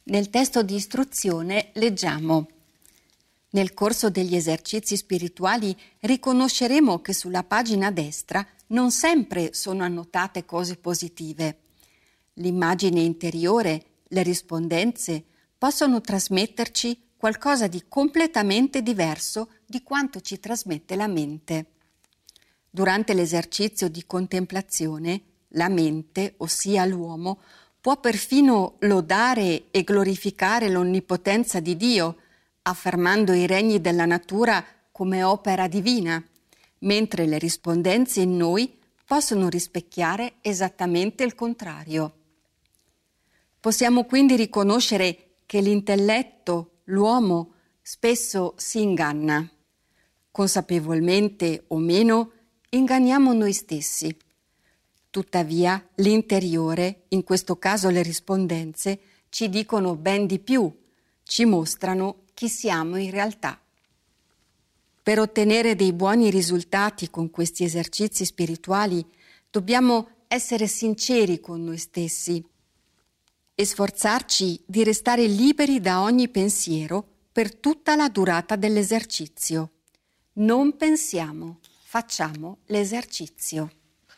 Nel testo di istruzione leggiamo: nel corso degli esercizi spirituali riconosceremo che sulla pagina destra non sempre sono annotate cose positive. L'immagine interiore, le rispondenze, possono trasmetterci qualcosa di completamente diverso di quanto ci trasmette la mente. Durante l'esercizio di contemplazione, la mente, ossia l'uomo, può perfino lodare e glorificare l'onnipotenza di Dio, affermando i regni della natura come opera divina, mentre le rispondenze in noi possono rispecchiare esattamente il contrario. Possiamo quindi riconoscere che l'intelletto, l'uomo, spesso si inganna. Consapevolmente o meno, inganniamo noi stessi. Tuttavia, l'interiore, in questo caso le rispondenze, ci dicono ben di più, ci mostrano chi siamo in realtà. Per ottenere dei buoni risultati con questi esercizi spirituali, dobbiamo essere sinceri con noi stessi e sforzarci di restare liberi da ogni pensiero per tutta la durata dell'esercizio. Non pensiamo, facciamo l'esercizio.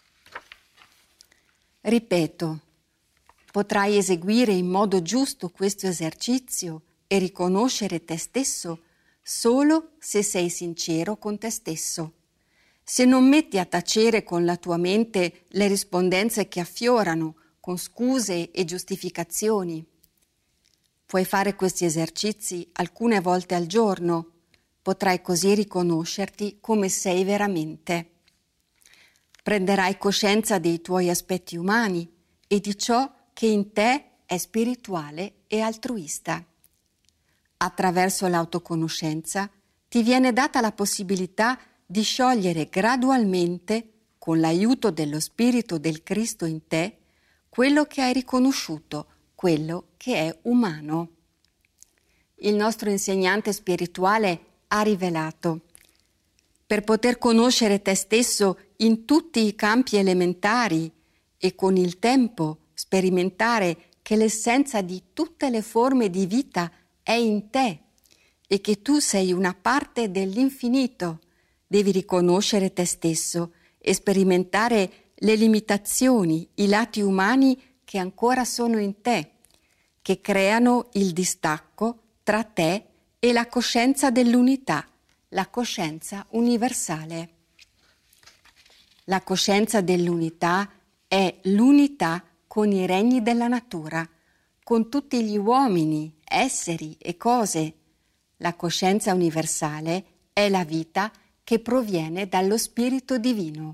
Ripeto, potrai eseguire in modo giusto questo esercizio e riconoscere te stesso solo se sei sincero con te stesso. Se non metti a tacere con la tua mente le rispondenze che affiorano con scuse e giustificazioni. Puoi fare questi esercizi alcune volte al giorno, potrai così riconoscerti come sei veramente. Prenderai coscienza dei tuoi aspetti umani e di ciò che in te è spirituale e altruista. Attraverso l'autoconoscenza ti viene data la possibilità di sciogliere gradualmente, con l'aiuto dello Spirito del Cristo in te, quello che hai riconosciuto, quello che è umano. Il nostro insegnante spirituale ha rivelato: per poter conoscere te stesso in tutti i campi elementari e con il tempo sperimentare che l'essenza di tutte le forme di vita è in te e che tu sei una parte dell'infinito, devi riconoscere te stesso e sperimentare le limitazioni, i lati umani che ancora sono in te, che creano il distacco tra te e la coscienza dell'unità, la coscienza universale. La coscienza dell'unità è l'unità con i regni della natura, con tutti gli uomini, esseri e cose. La coscienza universale è la vita che proviene dallo Spirito Divino.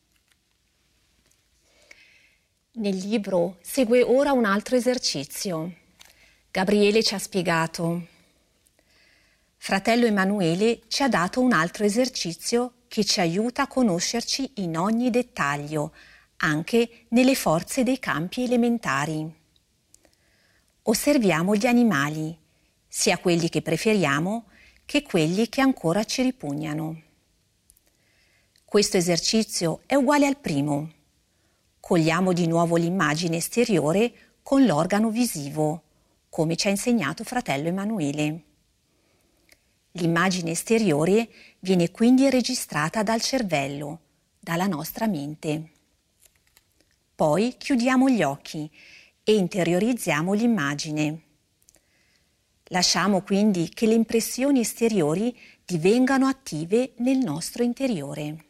Nel libro segue ora un altro esercizio. Gabriele ci ha spiegato: Fratello Emanuele ci ha dato un altro esercizio che ci aiuta a conoscerci in ogni dettaglio, anche nelle forze dei campi elementari. Osserviamo gli animali, sia quelli che preferiamo che quelli che ancora ci ripugnano. Questo esercizio è uguale al primo. Cogliamo di nuovo l'immagine esteriore con l'organo visivo, come ci ha insegnato fratello Emanuele. L'immagine esteriore viene quindi registrata dal cervello, dalla nostra mente. Poi chiudiamo gli occhi e interiorizziamo l'immagine. Lasciamo quindi che le impressioni esteriori divengano attive nel nostro interiore.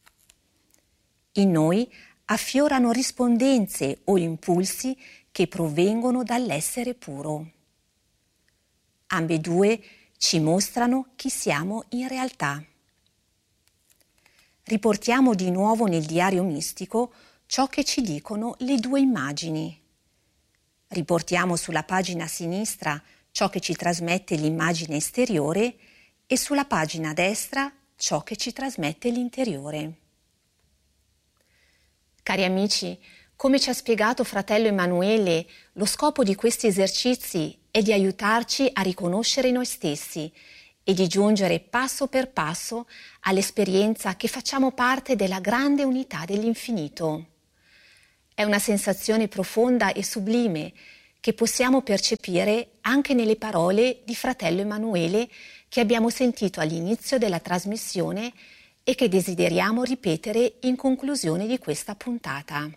In noi affiorano rispondenze o impulsi che provengono dall'essere puro. Ambedue ci mostrano chi siamo in realtà. Riportiamo di nuovo nel diario mistico ciò che ci dicono le due immagini. Riportiamo sulla pagina sinistra ciò che ci trasmette l'immagine esteriore e sulla pagina destra ciò che ci trasmette l'interiore. Cari amici, come ci ha spiegato fratello Emanuele, lo scopo di questi esercizi è di aiutarci a riconoscere noi stessi e di giungere passo per passo all'esperienza che facciamo parte della grande unità dell'infinito. È una sensazione profonda e sublime che possiamo percepire anche nelle parole di fratello Emanuele che abbiamo sentito all'inizio della trasmissione e che desideriamo ripetere in conclusione di questa puntata.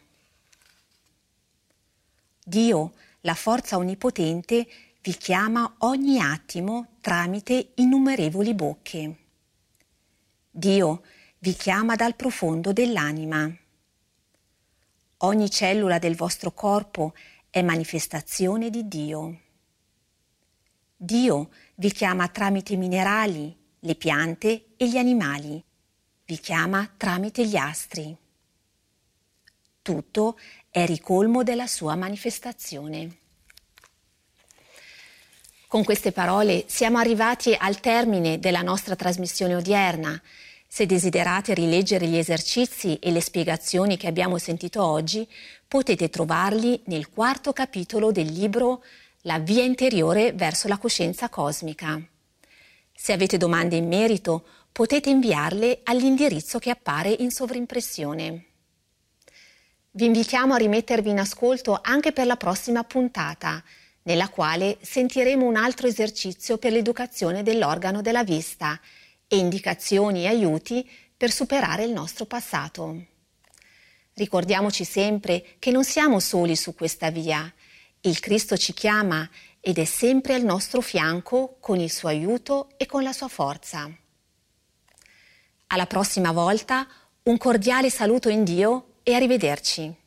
Dio, la forza onnipotente, vi chiama ogni attimo tramite innumerevoli bocche. Dio vi chiama dal profondo dell'anima. Ogni cellula del vostro corpo è manifestazione di Dio. Dio vi chiama tramite i minerali, le piante e gli animali. Vi chiama tramite gli astri. Tutto è ricolmo della sua manifestazione. Con queste parole siamo arrivati al termine della nostra trasmissione odierna. Se desiderate rileggere gli esercizi e le spiegazioni che abbiamo sentito oggi, potete trovarli nel 4° capitolo del libro La via interiore verso la coscienza cosmica. Se avete domande in merito, potete inviarle all'indirizzo che appare in sovrimpressione. Vi invitiamo a rimettervi in ascolto anche per la prossima puntata, nella quale sentiremo un altro esercizio per l'educazione dell'organo della vista e indicazioni e aiuti per superare il nostro passato. Ricordiamoci sempre che non siamo soli su questa via. Il Cristo ci chiama ed è sempre al nostro fianco con il suo aiuto e con la sua forza. Alla prossima volta, un cordiale saluto in Dio e arrivederci.